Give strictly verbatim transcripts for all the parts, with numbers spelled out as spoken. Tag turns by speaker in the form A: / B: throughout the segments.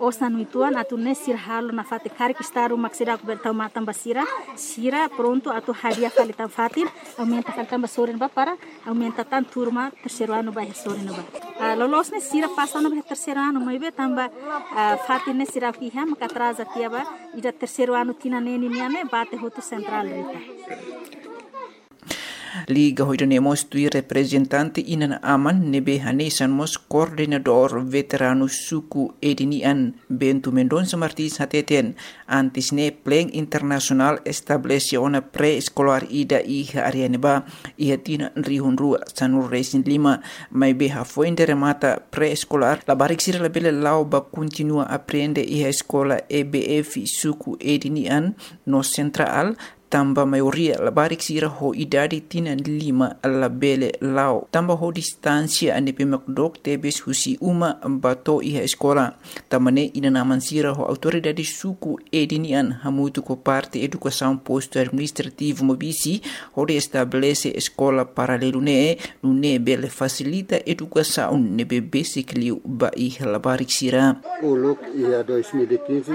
A: osa no ituan atu ne sir halo na fate kari kistaru maksira ku bertau matam basira sira pronto atu hadiah falitan fatin aumenta falitan basorin ba para aumenta tan turma terceiro ano ba sorin ba uh, lolos ne sira pasano ba terceiro ano mai be tamba uh, fatin ne sira ki ha maka atrasa tiaba ida terceiro ano tina neni niane bate hotu central rita.
B: Liga hoidanemos tui representante inan aman nebe hanesan mos coordenador veterano suku edinian Bentu Mendonça Martins hateten antis ne pleng internasional establece ona pre-escolar ida iha arianeba iha tina rihun rua sanur resin lima mai beha fuente remata pre-escolar la barik sira la bele lau ba continua aprende iha escola E B F suku edinian no central tamba maioria la barik sira ho idadi tina lima la bele lao tamba ho distancia ane pemakdok tebes husi uma bato iha escola tamane ina naman sira ho autoridade suku edinian hamutu ko parte educação posto administrativo mobisi ho de estabelece escola paralelo ne ne bele facilita educação ne be basically ba iha la barik sira
C: uluk ia dois mil e quinze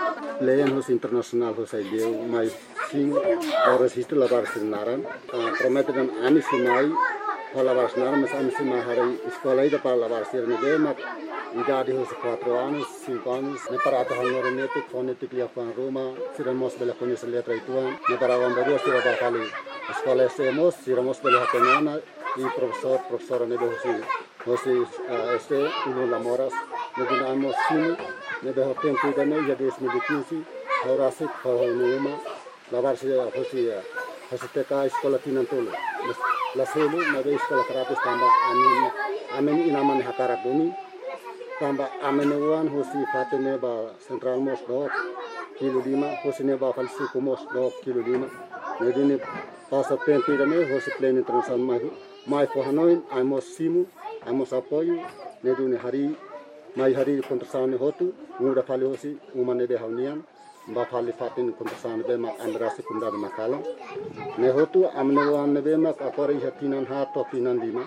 C: Leyan hos internasional hos ideu mai sim horas isto lavar sinaran promete dan ani simai lavar sinaran mas ani simai hari escola ida para lavar sirne de mak idade hos quatro anos cinco anos ne para ata honor netik fonetik lia fan Roma siramos bela conhece letra ituan ne para vambaru sira ba kali escola semos siramos bela hatenana e professor professora ne hos hos este uno lamoras ne dinamos sim ne de tempo ida ne ya dois mil e quinze horasik hornuma lavar se hosi hosi teka escola tinantolo la selu na de escola karate tamba amen amen inaman hakara bumi tamba amen wan hosi fatene ba central mos do kilo lima hosi ne ba falsi kumos do kilo lima ne dini pasa tempo ida ne hosi plane international mai mai for hanoin amos simu amos apoio ne duni hari mai hari kontrasane hotu muda fali hosi umane de haunian ba fali fatin kontrasane be ma andra sekunda de makala ne hotu amne wan be ma akore hatinan ha to tinan lima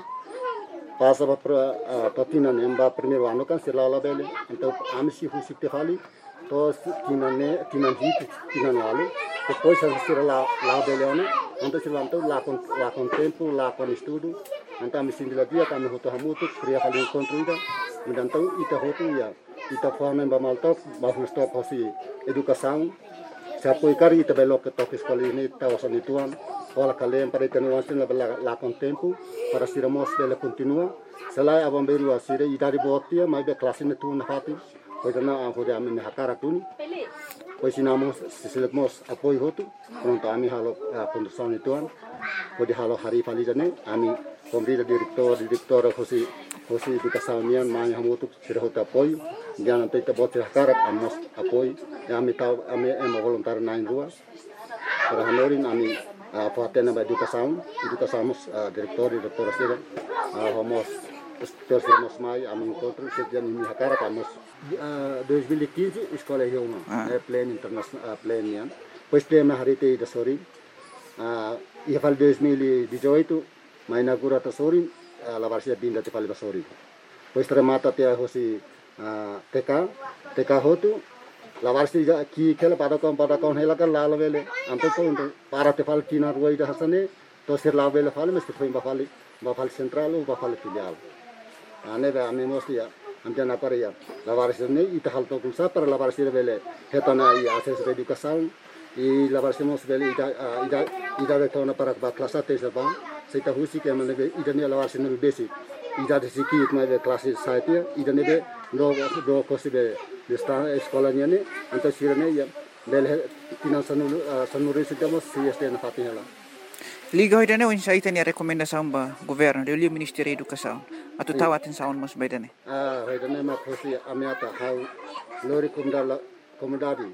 C: pasa ba to tinan emba primero ano kan silala bele então amsi husi te fali to tinan ne tinan hit tinan wale depois a sira la la bele ano então silam to la con la con tempo la con estudo então amsi dila dia kan hotu hamutu kriya fali kontroida Então, ita hotu ya, ita forma ba maltok, ba stop hosi educação. Se apoiar ita belo que toque escola ini ta osan ituan, ola kalem para ita nuansin la la con tempo para siramos dele continua. Selai abang beru asire ita di botia, mai be klase ne tu na hati. Pois na a hode amin hakara tuni. Pois sinamos sisilemos apoio hotu, pronto ami halo condução ituan. Pode halo hari falijane, ami kombrida direktor direktor hosi hosi educação nian mai hamutu sirhota apoio jangan teta bot hakarat amos apoio ami tau ami em voluntar nain rua para hanorin ami patena ba educação educação direktor direktor sira homos terus mai ami encontro sedian ini hakarat amos dois mil e quinze escola Rioma é pleno internacional pleno nian pois tem na harite da sori ia fal dois mil e dezoito mai inaugura ta sori la varsia binda te fali basori pois remata te hosi T K T K hotu la varsia ki kela pada kon pada kon hela kan la vele anto to para te fali tina ruai da hasane to sir la vele fali mesti foi ba fali ba fali central ba fali filial ane ba ame mostia antena para ya la varsia ne ita halto kulsa para la varsia vele hetana i ases educação e la varsia mos vele ida ida ida de tona para ba klasa te ba Seita husi ke mane be ida ne lavar sinu basic ida de siki itma be klase saite ida ne be do do kosi be sta escola ne anta sirane ya bel tinan sanu sanu resitamos si este na fatinela
B: Liga hoidane o insaita ni recomendação ba governo de Ministério da Educação atu tahu atenção mas baidane
C: ah hoidane ma kosi amiata hau lori kumdala komodadi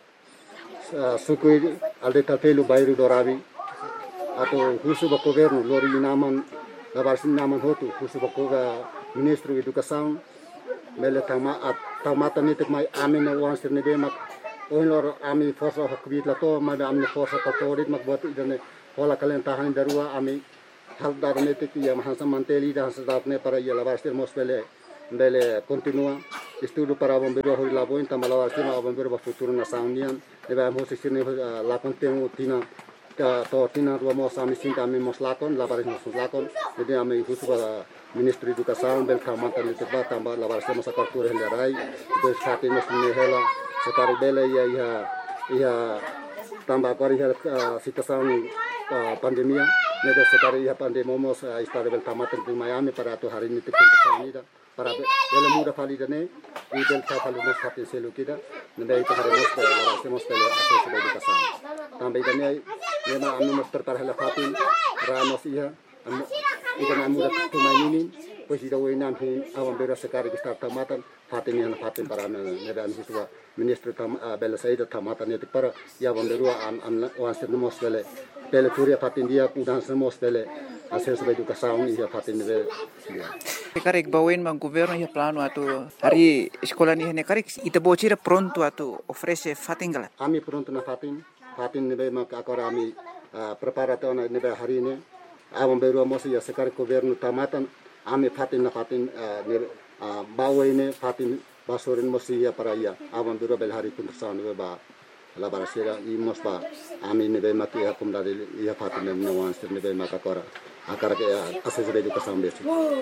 C: sukui alde tapelu bairu doravi atau khusus bako governo lori naman lavar sin naman hotu khusus bako ministro educação mele tama at tamata nitik mai amin wan sirne de mak on lor ami forsa hakbit la to ma amne forsa ka torit mak bot idane hola kalen tahan darua ami hal dar nitik ya mahansa manteli da hasdat ne para ya lavar sir mos bele bele continua estudo para bombeiro hoi laboin tamba lawar sima bombeiro ba futuro na saunian nebe am hosi sini lakon temu tina ka to tina ro mo sami sin kami mos lakon labaris mos lakon jadi ame husu ba ministri educação bel kamata ni teba tamba labaris mos akartur helarai itu sate mos ni hela sekari bele ya ya ya tamba kori hela situação pandemia nebe sekari ya pandemia mos istare bel kamata di Miami para tu hari ni tikun ida para bele muda validane e bel ta validane fatin selu kida nebe itu hari mos labaris mos bele ases educação também dane nema anu mos tertar hela fatin ramos iha ikan amu dak tumai ini pues ida wenan hin awam bera sekari ki start tamatan fatin yana fatin para nebe anu situa ministro tam bela saida tamatan ne para ya bomberu an an wanser mos bele bele turia fatin dia udan mos bele ases educação iha fatin nebe
B: Karek bawen mang governo ya plano atu hari sekolah ni hene karek ita bocira pronto atu ofrece fatingala
C: ami pronto na fatin fatin nebe mak akora ami preparato na nebe hari ini awam beru mos ya sekar governo tamatan ami fatin na fatin nebe bawe ini fatin basorin mos ya para ya awam beru bel hari pun sa nebe ba la barasira i mos ba ami nebe mak ya kumda ya fatin nebe wans nebe mak akora akara ke ases educação besi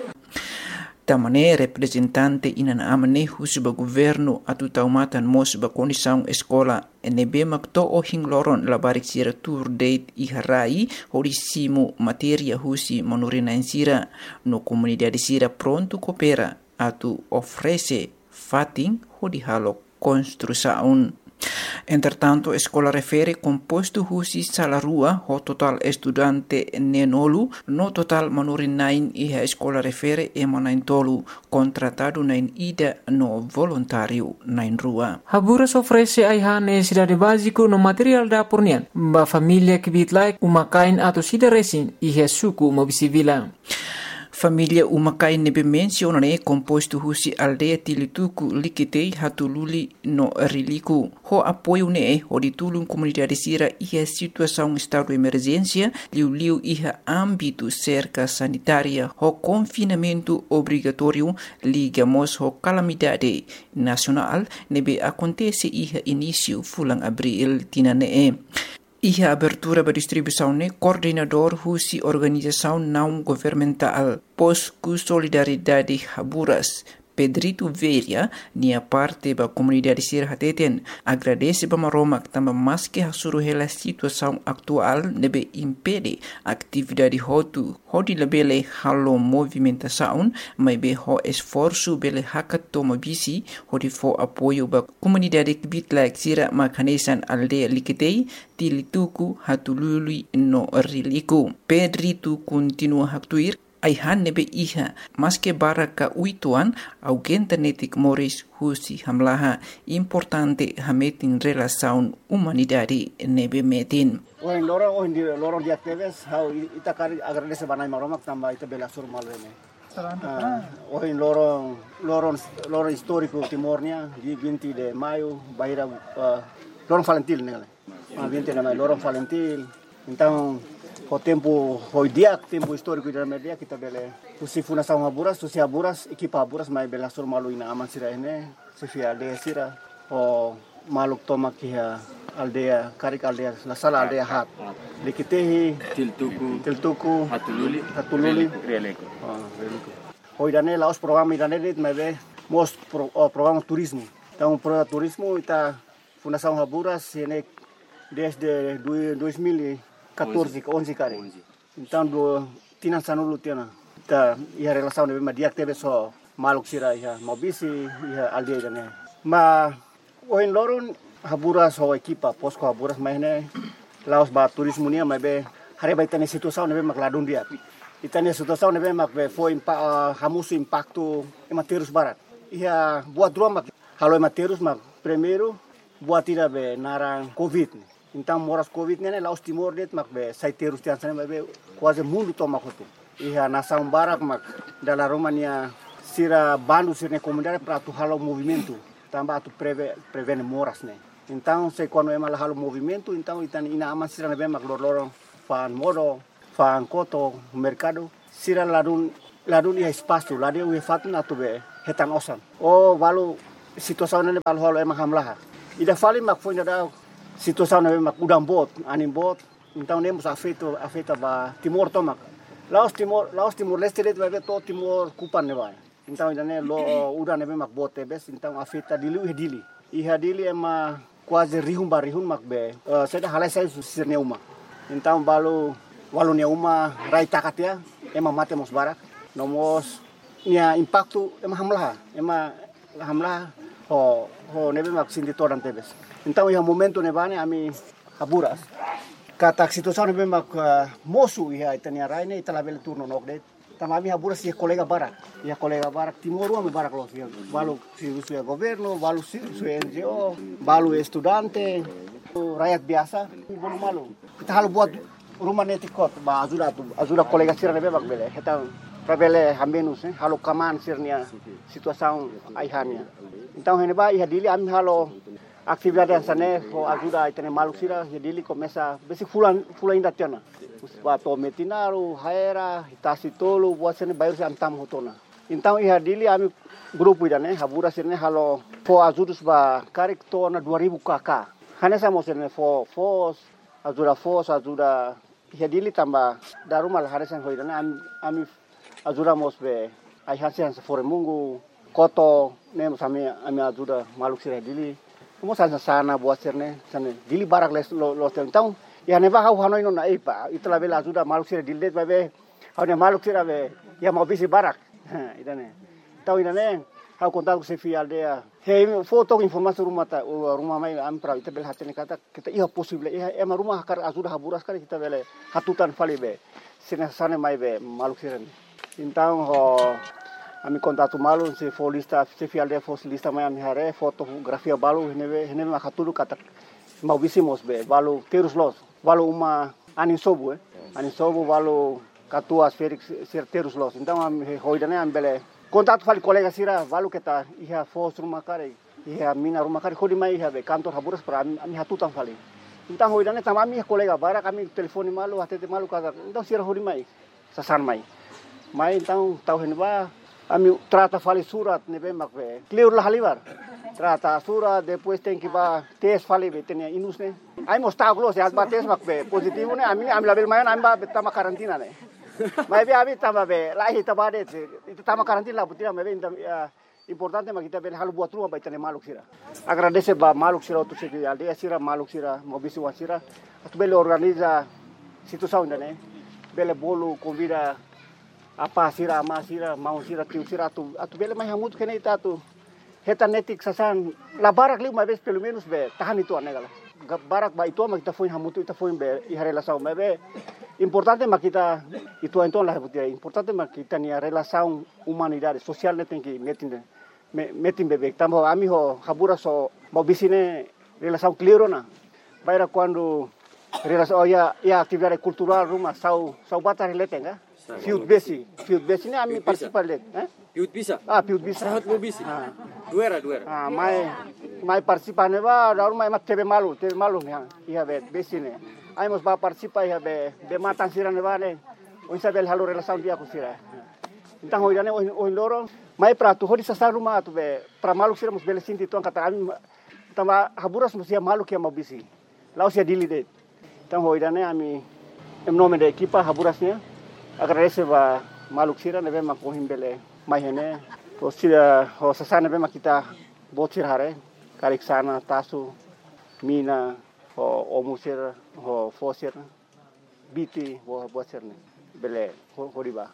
B: Tamane representante inana amane husuba governo atu taumatan mos ba condição escola nebe makto o hingloron labarik sira tour date iharai horisimo materia husi monorina insira no comunidade sira pronto coopera atu ofrece fating hodihalo construção. Entretanto, a escola refere composto husi salarua ho total estudante nenolu, no total manurin nain e a escola refere emanain tolu, contratado nain ida no voluntário nain rua.
D: Haburas oferece aiha necessidade básico no material da pornian, ba família que bitlai umakain ato sida resin e suku mobisivila.
B: Família umakai nebe mencionane composto husi aldeia tilituku likitei hatululi no riliku. Ho apoio ne ho ditulung comunidade sira iha situação estado de emergência liu-liu iha âmbito cerca sanitária ho confinamento obrigatório ligamos ho calamidade nacional nebe acontece iha início fulang abril tinane. Iha abertura ba distribuição ne coordenador husi organização não governamental Posku Solidariedade Haburas Pedrito Veria nia parte ba comunidade sir hateten agradece ba maromak tamba maske hasuru hela situação atual nebe impede atividade hotu hodi lebele halo movimentação mai be ho esforço bele hakatoma bisi hodi fo apoio ba comunidade bitlak sira makanesan aldeia likitei tilituku hatulului no riliku. Pedrito continua haktuir aihan nebe iha maske baraka uituan augenta netik moris husi hamlaha importante hametin relação humanidade nebe metin.
E: Oh in loro oh in loro di actives how ita kari agradece banai maromak tamba ita bela sur malrene. Oh in loro loro loro histórico timornia di vinte de maio baira loro Valentil nele. Ah vinte de maio loro Valentil. Então o tempo foi dia tempo histórico da media kita bele usi fundação Haburas usi Haburas equipa Haburas mai bela sur malu ina aman sira ene sifia aldeia sira o maluk toma kia aldeia karik aldeia la sala aldeia hat likitehi
F: tiltuku
E: tiltuku
F: hatululi
E: hatululi
F: releko
E: ah releko hoi dane laos programa idane dit mai be most pro, oh, programa turismo então programa turismo ita fundação Haburas ene desde dois mil e quatorze, onze kali. Então do tinan sanulu tiana. Ta ia relação de media teve só maluk sira ia mobisi ia aldeia dane. Ma oin loron Haburas ho equipa Posco Haburas mahne laos ba turismo nia mai be hari ba itane situação nebe mak ladun dia. Itane situação nebe mak be foi impa hamusu impacto ematerus barat. Ia buat dua mak halo ematerus mak primeiro buat tira be narang covid. Então moras covid nene laos timor det mak be saiterus tian sana be quase mundo toma kotu. Iha nação barak mak dala Romania sira bandu sirne comunidade para tu halo movimento. Tamba tu preve prevene moras ne. Então se quando é mal halo movimento então itan ina aman sira be mak lor fan modo fan koto mercado sira ladun ladun ia espaço ladun ia fatna tu be hetan osan. Oh valu situação nele balu halo emang hamlah. Ida fali mak foi nada situação nele mak udang bot, anim bot. Então nemos afeto afeta ba Timor tomak. Laos Timor, Laos Timor Leste det vai to Timor kupan ne vai. Então ainda ne lo udang nele mak bot tebes, então afeta dili e dili. Iha dili ema quase rihum barihum mak be. Saya halai saya sirne uma. Então balu walu ne uma rai takatia ema mate mos barak. Nomos nia impacto ema hamlah, ema hamlah ho ho nebe mak sindi toran tebes. Então ia momento nebane ami haburas. Kata situação nebe mak uh, mosu ia itania raine italabel turno nokde. Tamami haburas ia kolega barak. Ia kolega barak Timor ame barak los ia. Balu si su governo, balu si su N G O, balu estudante, rakyat biasa, bolu malu. Kita halu buat rumah netikot ba azura tu azura kolega sira nebe mak bele. Kita Rabele hamenus eh halo kaman sirnia situação aihania. Então heneba ia dili am halo atividade sane ho ajuda itene maluk sira ia dili começa besi fulan fulan ainda tiana. Ba to metinaru haera hitasi tolu buat sene bayar se antam hotona. Então ia dili am grupo ida né habura sirne halo fo ajudus ba karik tona dua ribu kakak. Hanesa mo sirne fo fos ajuda fos ajuda ia dili tambah darumal haresan hoidana am ami ajudamos be ai hansen fore mungu koto nem sami ami ajuda maluk sira dili mo sana sana buat serne sana dili barak les lo lo então ya neva hau hanoi no na ipa itla bela ajuda maluk sira dili be be hau ne maluk sira be ya mau bisi barak idane tau idane hau kontak se fi aldea he foto informasi rumah ta rumah mai am pra ita bel hatene kata kita iya possible iya ema rumah kar ajuda haburas kar kita bele hatutan fali be sina sana mai be maluk sira. Então, ho, ami contato malu se for lista, se fial de for lista mai ami hare fotografia balu neve neve makatulu kata mau bisimos be balu terus los balu uma ani sobu eh ani sobu balu katua Felix ser terus los. Então ami hoidane ambele contato fali colega sira balu keta iha fos rumah kare iha mina rumah kare hodi mai iha be kantor haburas para ami, ami hatutan fali. Então hoidane tamami colega bara kami telefone malu atete malu kata então sira hodi mai sasan mai. Mas então tahu henba ami trata fali surat nebe makbe clear lah halibar trata surat depois tem que ba tes fali betenia inus ne ai mostau close as ba tes makbe positivo ne ami ami label mayan ami ba betama karantina ne mai be abi tama be lahi tabade itu tama karantina lah butia mebe importante makita be halu buat rumah betene maluk sira agradece ba maluk sira tu segi aldea sira maluk sira mobisi wasira tu bele organiza situação ne bele bolo convida apa sira ama sira mau sira tiu sira tu atu bele mai hamut kene ita tu heta netik sasan la barak li uma vez pelo menos be tahan itu anegala barak ba itu ma kita foi hamut ita foi be i relação me be importante ma kita itu então la butia importante ma kita ni relação humanidade social ne tem que metin metin bebe tamo ami ho habura so mau bisine relação clear na baira quando relação oh, ya ya atividade cultural rumah sau sau batar letenga Fiut besi, fiut besi ni ami participar let, eh?
F: Fiut bisa.
E: Ah, fiut bisa.
F: Sahat mo bisi. Ah. Duera, duera.
E: Ah, mai mai participar ne ba, daru mai mat tebe malu, tebe malu ni ha. Iha be besi ne. Ai mos ba participar iha be be matan sira ne ba ne. O sabel halu relação dia ku sira. Então hoidane o loro mai prato hodi sa rumah tu be pra malu sira mos bele sinti tuan kata ami tama haburas mos ia malu que mau bisi. Lau sia dili de. Então hoidane ami em nome da equipa haburasnya agradece ba maluk sira nebe mak pohim bele mai hene o sira o sasana nebe makita botsir hare karik sana tasu mina o omusir o fosir biti o botsir ne bele horiba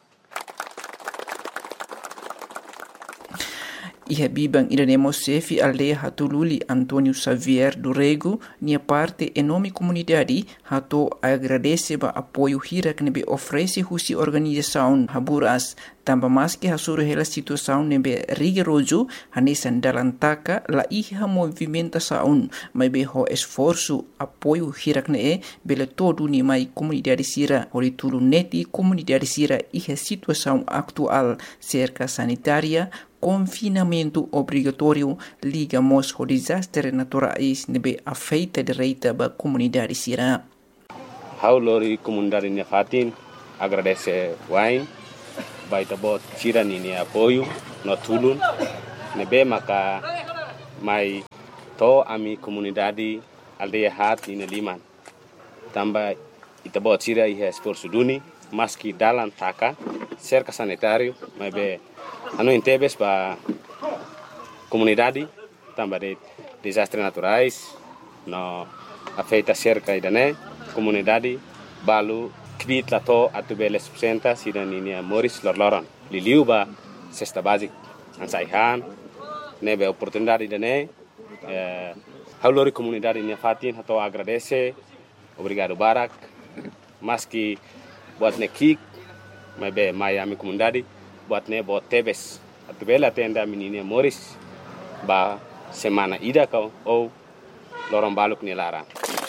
B: Iha bibang iremos sefi aldea hatululi Antonio Xavier do Rego, nia parte enorme comunidade hato agradece ba apoio hira que nebe oferece husi organização haburas tamba mas que hasuru hela situação nebe rigoroso hanesan dalantaka la iha movimentação mai be ho esforço apoio hira que ne bele todo ni mai comunidade sira ori tulu neti comunidade sira iha situação atual cerca sanitária confinamento obrigatório ligamos ao desastre naturais nebe afeita direita ba comunidade sira.
G: How lori comunidade ne fatin agradece wain baita bot sira ni ni apoio no tulun nebe maka mai to ami komunidade aldeia hat ina liman. Tambah ita bot sira ihe esforço duni, maski dalan taka, cerca sanitário, mai be anu intebes ba comunidade, tambah de desastres naturais, no afeita cerca idane, comunidade, balu kbit lato atu bele subsenta sida ninia Moris lorloron. Liliu ba cesta basic ansaihan, nebe oportunidade idane, eh, haulori comunidade nia fatin hato agradece, obrigado barak, maski buat nekik, mai be mai ami comunidade, buat ne bot tebes, atu bele atenda ninia Moris, ba semana ida kau ou lorong baluk ni larang.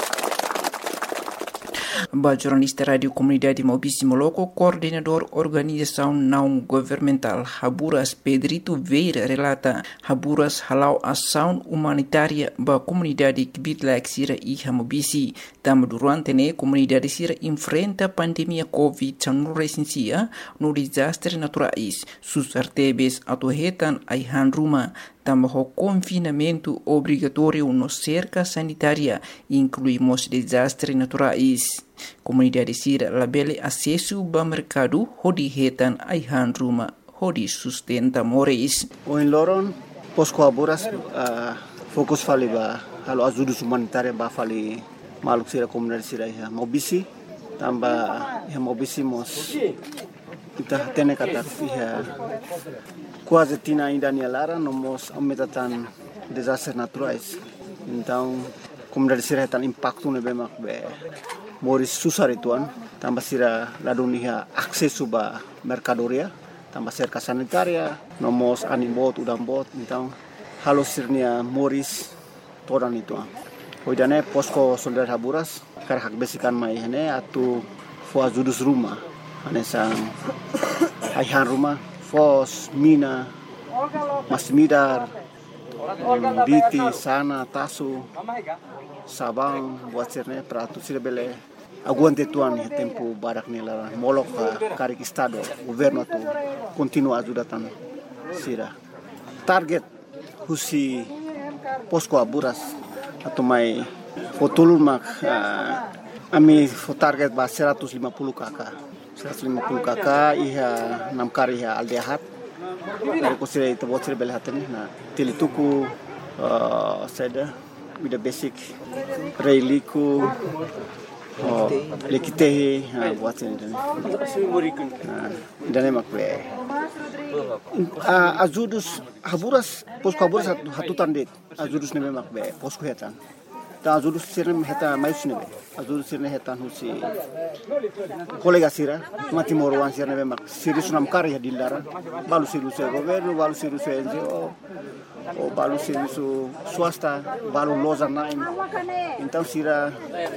B: Ba jornalista Radio Comunidade Maubici Moloco, coordenador organização não governamental Haburas Pedrito Veira relata Haburas halau ação humanitária ba comunidade Kibitlaik Sira e Maubici. Tam durante ne comunidade Sira enfrenta pandemia Covid dezenove no desastre naturais. Sus artebes atuhetan aihan rumah. Tambah confinamento obrigatório no cerca sanitária, incluímos desastres naturais. Comunidade Sira labele acesso ao mercado, hodi hetan aihan rumah, hodi sustenta moris.
E: O em Loron, posko Haburas, uh, fokus fali ba halo ajuda humanitária ba fali maluk Sira comunidade Sira ya Maubici, tambah ya Maubici mos kita tene kata ya quase tina ainda ni lara nomos aumentatan desastres naturais. Então, comunidade Sira tan impacto ne bemak be moris susar ituan, tambah Sira ladun niha akses ba mercadoria, tambah cerca sanitaria, nomos animbot udang bot, então halo sirnia moris toran ituan. Hoidane posko soldar Haburas kar hak besikan mai hene atu fo ajudus rumah. Ane sang aihan rumah, fos, mina, masmidar, biti, sana, tasu, sabang, buat sirne peratu sira bele aguante tuan tempo barak nila molok karik estado governo tu continua ajudatan sira. Target husi posko Haburas atau mai fotulun mak uh, ami fo target ba seratus lima puluh kakak. seratus lima puluh kakak iha enam kari iha aldehat dari kusira itu buat sira bele hatene na tilituku uh, seda with the basic reiliku oh lekitehi ha buat sira dan emak be ajudus Haburas posko Haburas hatutan det ajudus ne memak be posko hetan ta ajudus sira heta mais ne be ajudus sira hetan husi kolega Sira mati morwan Sira ne mak Sira sunam kari ya dilara balu Sira se governo balu Sira se N G O o balu Sira su swasta balu loza nain então Sira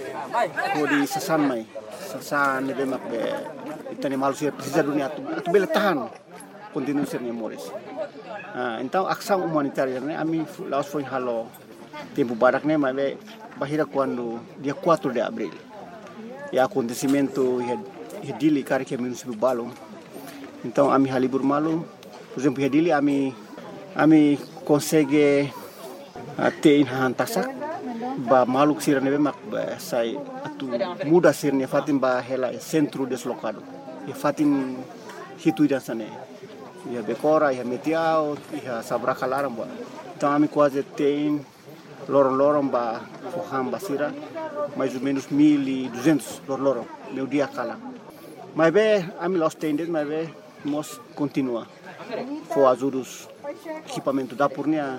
E: kodi sasan mai sasan ne mak be itani malu Sira precisa dunia atu atu bele tahan continue Sira ne moris ah então ação humanitária ne ami laos foi halo tempo barak ne mai bahira quando dia quatro de abril e acontecimento e dili kari que município Balong. Então ami halibur malu, por exemplo, dili ami ami consegue ter in tasak ba maluk Sira nebe mak ba sai atu muda sirne fatin ba hela centro deslocado. E fatin hitu dan sane. Ya bekora ya metiao ya sabraka laram ba. Então ami quase tem lorong-lorong ba fuham ba Sira mais ou menos mil e duzentos lorong meu dia kala mas be ami los tendes mas be mos continua fo ajudus equipamento da purnia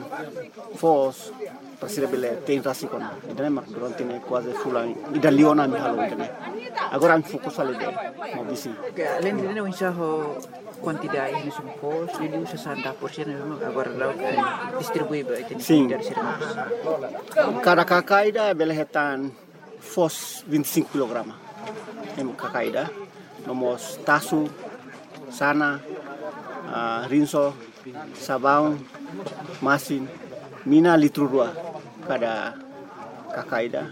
E: fos para Sira bele tem rasi kon idane mak durante ne quase fulan ida liona mi halo idane agora am fokus ale de Maubici
B: além de não enxerro quantidade de sumpos ele usa sessenta por cento agora lá distribui ba itu dari Sira.
E: Cada kakaida bele hetan fos vinte e cinco kilogramas. Em kakaida nomos tasu sana uh, rinso sabão masin mina litro dua cada kakaida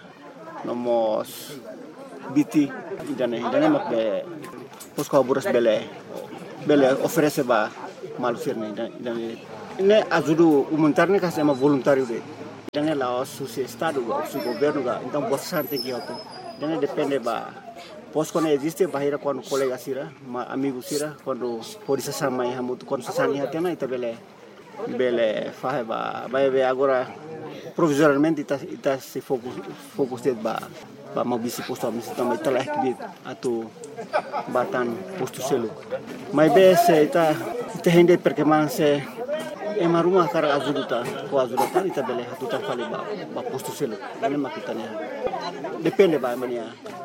E: nomos biti idane idane mak be posko Haburas bele bele oferece ba malu sirne idane Né ajuda humanitária que é uma voluntário de. Dane lá o seu estado, o seu governo, então você tem que auto. Dane depende ba. Pos quando existe barreira quando colega sira, amigo sira, quando polícia sama e hamutu quando sasani hatena ita bele bele fahe ba vai ver agora provisoriamente ita ita se fokus fokus de ba ba mabisi posto a misi também telah kibit atau batan posto selo. Mas be se ita ita hende perkembangan se ema rumah kara azuduta ko azuduta ita bele hatuta fali ba ba posto selo. Dane makitanya. Depende ba mania.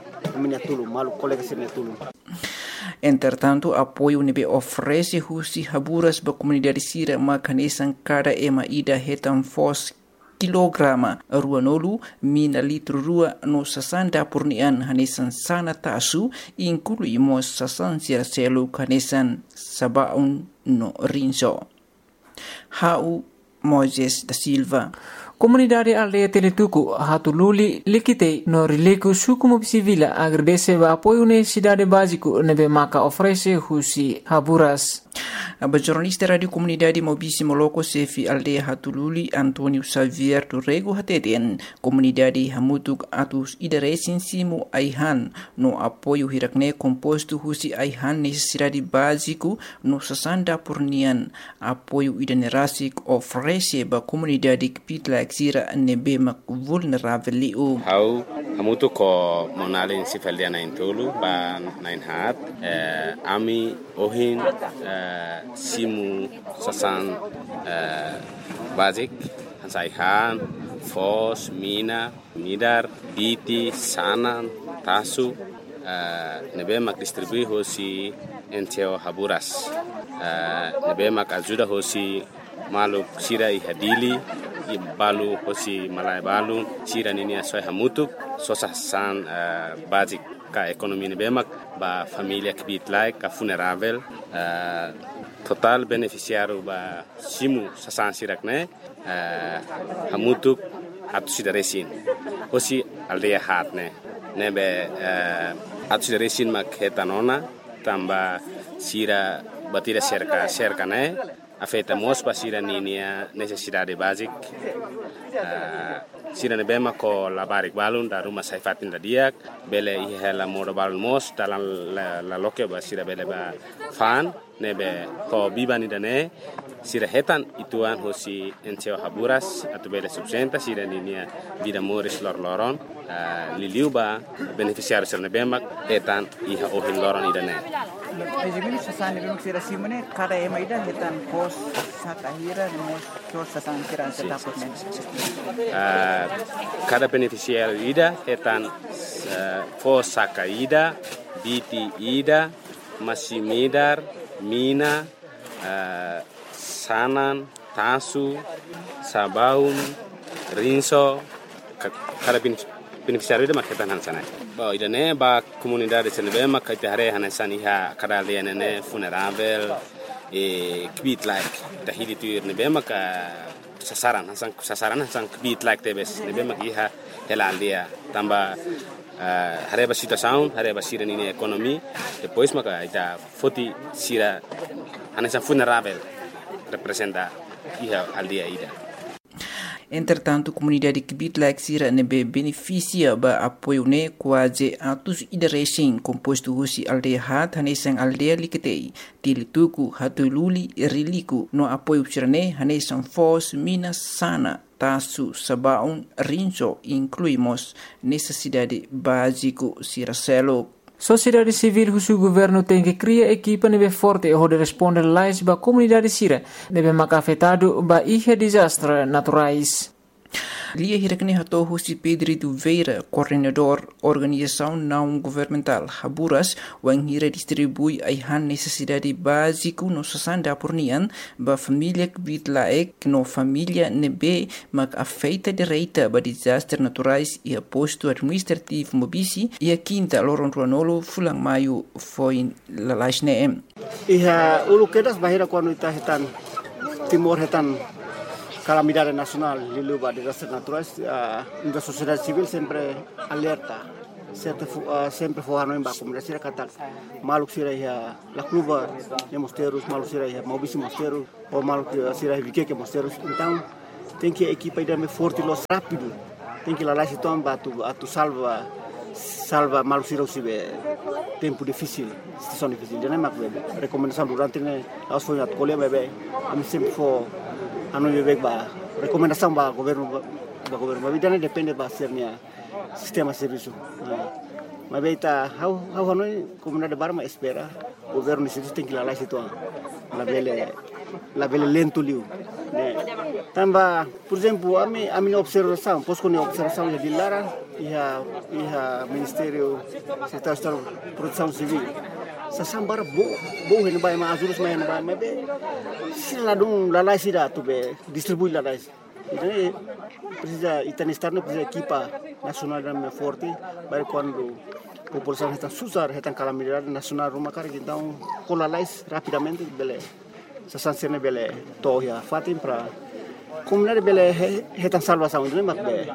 B: Entretanto, apoio nebe oferece husi haburas ba comunidade sira makanesan cada ema ida hetan fos kilograma ruanolu mina litro rua no sasanda purnian hanesan sana tasu inclui mos sasan sira selu hanesan sabaun no rinso. Hau Moises da Silva.
D: Comunidade aldeia Teletuku, Hatululi, Likitei, no Rileku, Sukumu Civila, agradece o apoio na cidade básico, nebe maka oferece husi haburas.
B: A jornalista Radio Comunidade Mobisi Moloko Sefi Aldeia Hatululi Antônio Xavier Turrego Hateten Comunidade Hamutuk Atus Idaresin Simu Aihan no apoio hirakne composto husi Aihan necessidade básico no sasanda purnian apoio idanerasik oferece ba comunidade kpitla exira nebe mak vulnerável liu.
G: Hau hamutuk ko monalin sifaldiana intulu ba nain hat ami ohin simu sasan uh, basic hansaihan fos mina midar biti sanan tasu uh, nebe mak distribui hosi enteo haburas uh, nebe mak ajuda hosi maluk sira i hadili i balu hosi malai balu sira nini asoi hamutuk sosasan uh, basic ka ekonomi nebe mak ba família kibit like ka funerável uh, total beneficiário ba simu sasan sirak ne uh, hamutuk atu sidaresin hosi aldeia hat ne nebe uh, atu sidaresin mak hetanona tamba sira batira cerca cerca ne afeta mos ba sira ninia necessidade basic uh, sira nebe mak ko labarik balun da rumah saifatin da diak bele i hela modo balun mos dalam la, la loke ba sira bele ba fan nebe ko bibani dane sira hetan ituan hosi enteo haburas atau bele subsenta sira ninia vida moris lor loron uh, liliu ba beneficiário sira nebe mak hetan iha ohin loron idane.
H: Ejimini sasani bimuk sira simune kada ema ida hetan pos sakahira mos sos sasan sira setaput men.
G: Cada beneficiário ida hetan uh, pos sakaida biti ida masimidar mina uh, sanan tasu sabaun rinso kada beneficiário ida maketan hansana ba idane ba comunidade senebe makate hare hanan iha kada lianene funerável e kbit like tahidi tuir nebe maka sasaran hasan sasaran hasan kbit like tebes nebe mak iha helaldia tamba uh, hare ba situação hare ba sira nini ekonomi depois maka ita foti sira hanan funerável representa iha aldia ida.
B: Entretanto, a comunidade Kibitla Exira nebe beneficia ba apoio ne quase atus idaresin composto husi aldeia hat hanesan aldeia liketei tilituku hatululi riliku no apoio sirane hanesan fos minas sana tasu sabaun rinso incluímos necessidade básico siracelo.
D: Sociedade civil husu governo tem que criar equipa nebe forte e de responder lais ba comunidade sira nebe maka afetado ba ihe desastre naturais.
B: Lia hirakne hato husi Pedro Veira, coordenador organização não governamental Haburas, wang hira distribui aihan necessidade básico no sasanda purnian ba família kbit laek no família nebe mak afeita direita ba desastre naturais e aposto administrativo mobisi e a quinta loron ruanolo fulang maio foi lalasne.
E: Iha ulu kedas bahira quando ita hetan timor hetan calamidade nacional liluba de desastres naturais, uh, a sociedade civil sempre alerta certa uh, sempre for no embaixo comunidade sira kata maluk sira ya la cluba de mosteiros maluk sira ya mobisi mosteiro ou maluk sira vique que mosteiros então tem que a equipa ainda me forte los rápido tem que lá lá se toma atu atu salva salva maluk sira usibe tempo difícil situação difícil já não é mais recomendação durante né aos foi na colher bebê a mim sempre for ano bebê ba recomendação ba governo ba governo ba vida depende ba sernya sistema serviço mas bem tá how how noi comunidade barma espera o governo se tem que lá lá se toa la belle la belle lento liu né tamba por exemplo a minha a minha observação posso com a observação de Lara e a e a Ministério Secretário de Proteção Civil sa sambar bo bo hen bay ma azulus ma hen bay ma be sila dum la la sida to be distribui la la então precisa itani estarno precisa equipa nacional da forte para quando a população está susar está calamidade nacional uma cara então colalais rapidamente bele sa sancione bele toya fatim para comunidade bele está salvação não mas be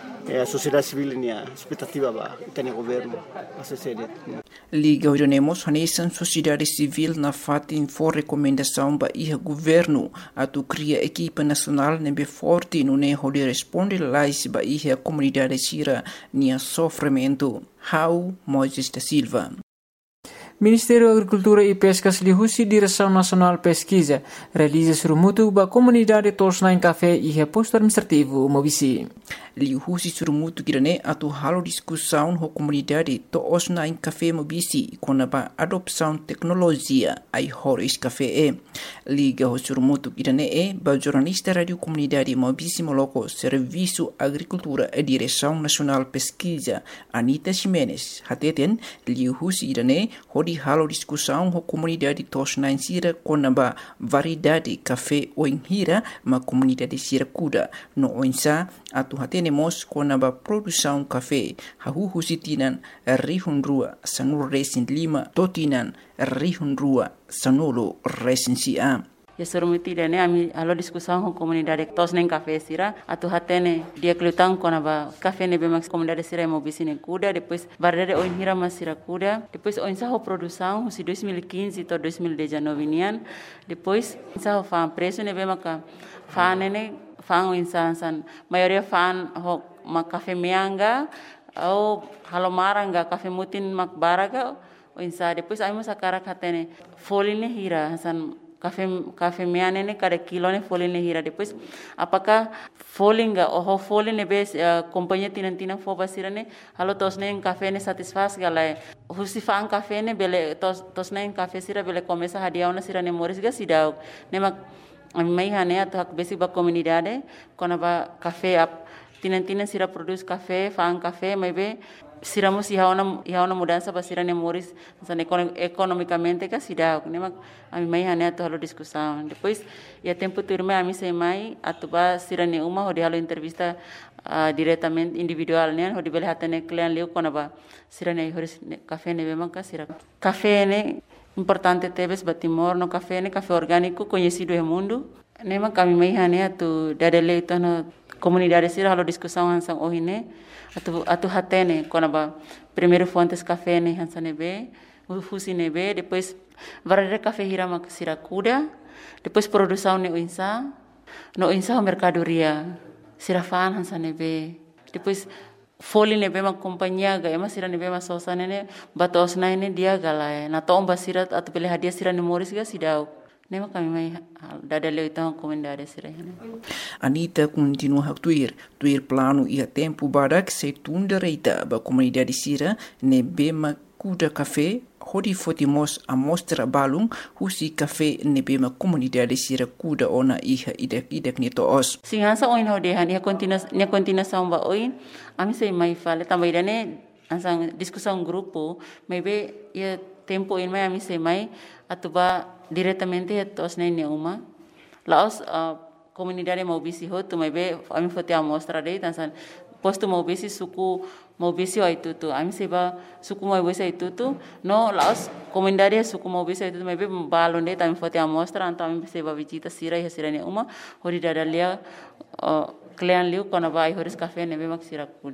E: a sociedade civil nia expectativa ba itani governo a sede
B: Liga Orionemos Hanesan sociedade civil na fatin for recomendação ba iha governo atu cria equipa nacional nebe forte no ne holi responde lais ba iha comunidade sira nia sofrimento. How Moises da Silva.
D: Ministério da Agricultura e Pescas lihusi Direção Nacional Pesquisa realiza surumutu ba comunidade tosna em café e reposto administrativo Mobisi.
B: Lihusi surumutu kirane atu halo discussão ho comunidade tosna em café Mobisi com a adopção tecnologia ai horis café e. Liga ho surumutu kirane e ba jornalista radio comunidade Mobisi Moloco Serviço Agricultura e Direção Nacional Pesquisa Anita Jimenez hateten lihusi kirane hodi halo discussão ho comunidade tosna em sira com a variedade café o hira ma comunidade sira kuda no oinsa atu hatenemos com a produção café hahu sitinan rihun rua sanur resin lima totinan rihun rua sanolo resin sia.
I: Ya surumuti dene ami alo discussão com comunidade tos nem café sira atu hatene dia kelutang com a café nebe max comunidade sira Mobisi ne kuda depois barrere o hira mas sira kuda depois o insa ho produção si dois mil e quinze to dois mil e dezenove nian depois insa ho fan preço nebe maka fan ne fan o insa san maioria fan ho ma café meanga ou halomaranga café mutin mak baraga o insa depois ai mo sakara hatene foline hira san Café café meane ne cada kilo ne folin ne hira depois apakah folinga oh folin ne bes uh, companhia tinan tinan fo basira ne halo tos ne café ne satisfaz galai husifang café ne bele tos tos ne café sira bele começa hadiau na sira ne moris ga sidau ne mak mai hane atu hak besi ba comunidade kona ba café ap tinan tinan sira produz café fang café mai be siramos e há uma e há uma mudança para sira nemoris economicamente que se dá né mas a mim mais aneto a discussão depois e a tempo turma a mim sei mais a tuba sira ne uma hodi halo entrevista uh, diretamente individual né hodi bele hatane client leu kona ba sira ne horis café ne bema ka sira café ne importante tebes batimor no café ne café orgânico conhecido no mundo né mas a mim mais aneto dadele então comunidade sira halo discussão ansang ohine atu atu hatene kona ba primeiro fontes café ne hansanebe ufusi nebe depois varare café hira mak sirakuda depois produção ne insa no insa o mercadoria sirafan hansanebe depois foli nebe mak companhia ga ema sira nebe mak sosa ne batos na ne dia galai na tomba sirat atu pele hadia sira ne moris ga sidau nema kami mai dadale itang comunidade sira
B: Anita continua a tuir tuir plano e a tempo barak se tunda reita ba comunidade sira ne bema kuda café hodi fotimos a mostra balung husi café ne bema comunidade sira kuda ona iha idek idek ni to os
I: singansa oin hodehan ia continuas ne continuação ba oin ami sei mai fale também dane ansang discussão grupo maybe ia tempo in mai ami sei mai atuba diretamente tos ne ne uma laos uh, comunidade Mobisi ho tu mai be ami fote amostra dei tansan posto Mobisi suku Mobisi ai tutu ami seba suku Mobisi ai tutu no laos comunidade suku Mobisi ai tutu mai be balon dei tami fote amostra anta ami seba visita sira e sira ne uma hori dadalia uh, clean liu kona vai horis café ne be mak sira kuda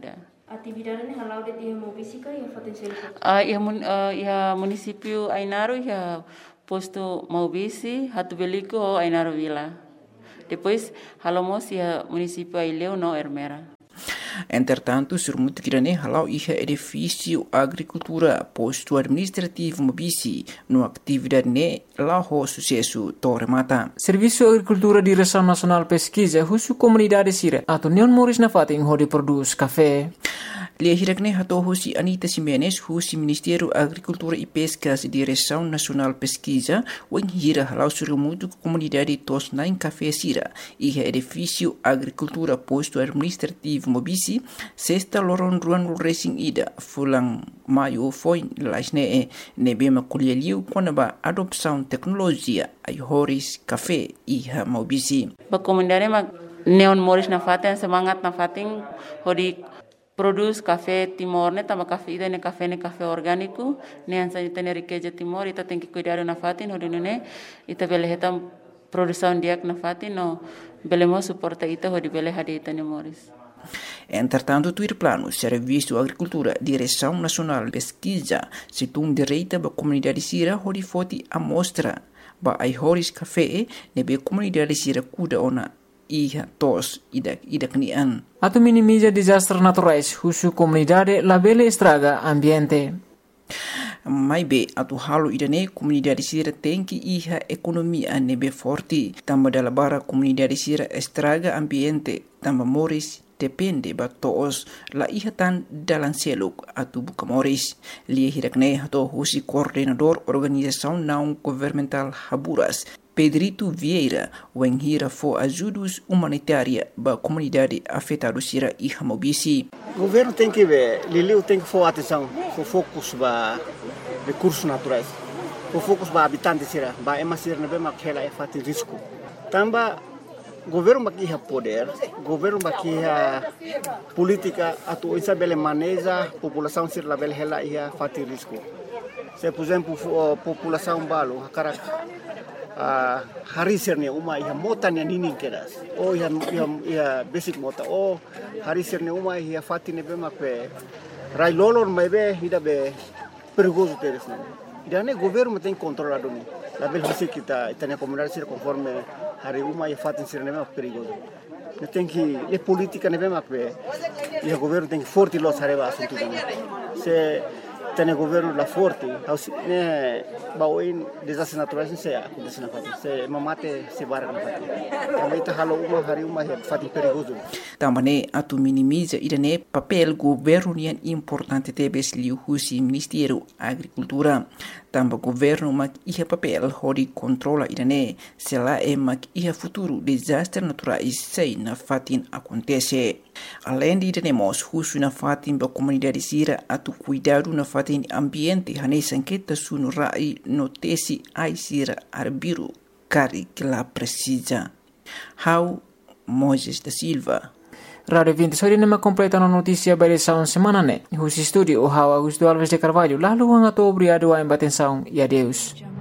J: Atividade halau de dia mobisika ia faten
I: Ah, ia mun uh, ia município Ainaro ia posto Maubisi, Hatu Belico ou Ainaro Vila. Depois halamos ia município Aileu no Ermera.
B: Entretanto, surmut kirane halau ia edifício agricultura posto administrativo Mobisi no atividade ne lá ho sucesso tormata.
D: Serviço Agricultura Direção Nacional Pesquisa husu comunidade sira atau Neon Morris na fating ho de produz café.
B: Lia hirakne hato husi Anita Simenes husi Ministério Agricultura e Pescas e Direção Nacional Pesquisa wen hira halau surmutu comunidade tos nain café sira e edifício agricultura posto administrativo Mobisi sexta loron ruan racing ida fulang maio foi lasne e nebema kulialiu konaba adopção tecnologia ai horis café e Mobisi.
I: Ba comunidade ma Neon Morris na faten semangat na fating hodi produz café Timor ne tama café ida ne café ne café orgânico ne ansa ita ne riqueza Timor ita tem que cuidar na fatin hodi ne ita bele hetam produção diak na fatin no belemo suporta ita hodi bele hadi ita ne Morris.
B: Entretanto, tuir plano Serviço Agricultura Direção Nacional Pesquisa situng direita ba comunidade sira hodi foti amostra ba ai horis café nebe comunidade sira kuda ona iha tos idak idak nian.
D: Atau minimiza desastres naturais husu comunidade labele estraga ambiente.
B: Mai be atu halu idane comunidade sira tem que iha economia nebe forte tamba dala bara comunidade sira estraga ambiente tamba moris depende ba toos la iha tan dalam seluk atu buka moris lia hirakne hato husi coordenador organização não governamental Haburas Pedrito Vieira wen hira fo ajudos humanitária ba comunidade afetada sira iha Mobisi.
E: O governo tem que ver, Liliu tem que for atenção, for focus ba recursos naturais, for focus ba habitantes sira, ba ema sira nebe makela e fati risco. Tamba governo makiha poder, governo makiha política atu isa bele maneja população sira label hela ia fati risco. Se por exemplo população balo hakara Uh, hari sirne uma ia mota ne nini keras o ia ia ia basic mota o hari sirne uma ia fati ne bema pe rai lolor mai be ida be perigoso teres ne ida ne governo tem controlado ni la bel hisi kita itania comunidade sir conforme hari uma ia fati sirne bema perigoso ne tem que le politica ne bema pe ia governo tem que forte los areva assunto se tem governo la forte ne baoin desastres naturais se acontece na fati se mamate se barra na fati também tá halo uma hari uma fati perigoso
B: também atu minimiza idane papel governo nian importante tebes liu husi Ministério Agricultura tamba governo mak iha papel hodi controla idane se la e mak iha futuro desastre naturais sei na fatin acontece além de idane husu na fatin ba comunidade sira atu cuidado na fatin ambiente hane sanqueta sunu rai notesi ai sira arbiru cari que la precisa. How Moises da Silva.
D: Radio vinte sori nama completa na notícia barisaun semana ne. Husi studio o How Augusto Alves de Carvalho lalu ang ato obrigado a embatensaun e adeus.